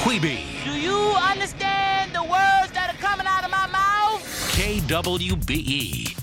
Queeby. Do you understand the words that are coming out of my mouth? KWBE.